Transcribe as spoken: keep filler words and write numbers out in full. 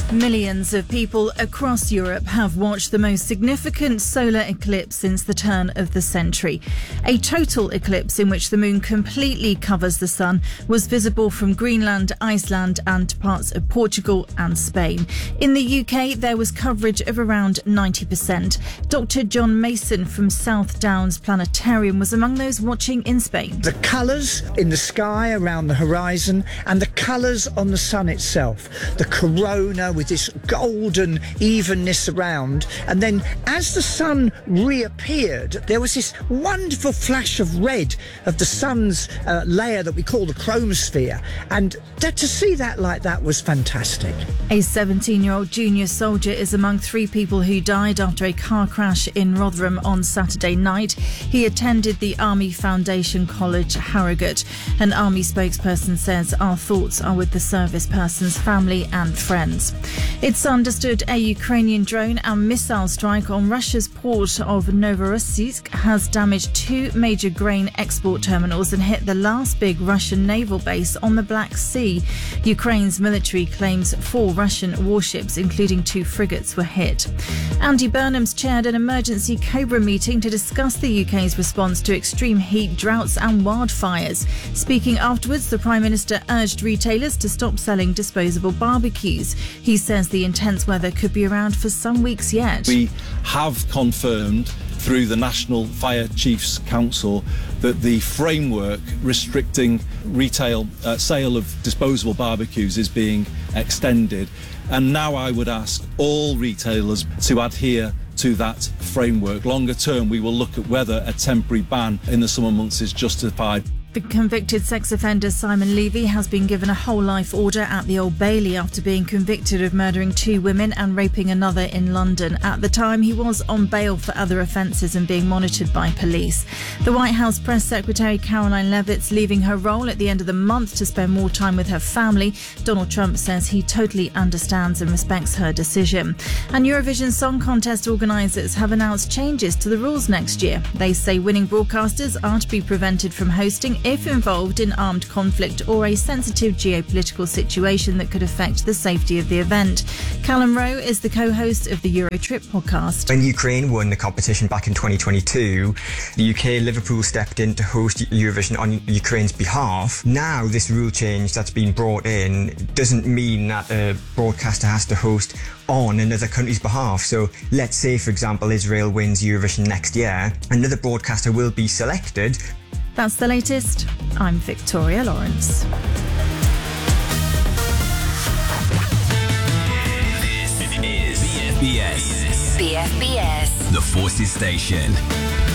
Millions of people across Europe have watched the most significant solar eclipse since the turn of the century. A total eclipse in which the moon completely covers the sun was visible from Greenland, Iceland and parts of Portugal and Spain. In the U K, there was coverage of around ninety percent. Doctor John Mason from South Downs Planetarium was among those watching in Spain. The colours in the sky around the horizon and the colours on the sun itself. The corona with this golden evenness around, and then as the sun reappeared there was this wonderful flash of red of the sun's uh, layer that we call the chromosphere, and that, to see that like that was fantastic. A seventeen-year-old junior soldier is among three people who died after a car crash in Rotherham on Saturday night. He attended the Army Foundation College, Harrogate. An Army spokesperson says, "Our thoughts are with the service person's family and friends." It's understood a Ukrainian drone and missile strike on Russia's port of Novorossiysk has damaged two major grain export terminals and hit the last big Russian naval base on the Black Sea. Ukraine's military claims four Russian warships, including two frigates, were hit. Andy Burnham's chaired an emergency Cobra meeting to discuss the U K's response to extreme heat, droughts and wildfires. Speaking afterwards, the Prime Minister urged retailers to stop selling disposable barbecues. He says the intense weather could be around for some weeks yet. We have confirmed through the National Fire Chiefs Council that the framework restricting retail uh, sale of disposable barbecues is being extended. And now I would ask all retailers to adhere to that framework. Longer term, we will look at whether a temporary ban in the summer months is justified. The convicted sex offender Simon Levy has been given a whole life order at the Old Bailey after being convicted of murdering two women and raping another in London. At the time, he was on bail for other offences and being monitored by police. The White House Press Secretary Caroline Leavitt's leaving her role at the end of the month to spend more time with her family. Donald Trump says he totally understands and respects her decision. And Eurovision Song Contest organisers have announced changes to the rules next year. They say winning broadcasters are to be prevented from hosting if involved in armed conflict or a sensitive geopolitical situation that could affect the safety of the event. Callum Rowe is the co-host of the Eurotrip podcast. When Ukraine won the competition back in twenty twenty-two, the U K, Liverpool, stepped in to host Eurovision on Ukraine's behalf. Now this rule change that's been brought in doesn't mean that a broadcaster has to host on another country's behalf. So let's say, for example, Israel wins Eurovision next year, another broadcaster will be selected. That's the latest. I'm Victoria Lawrence. This is B F B S. B F B S. The Forces Station.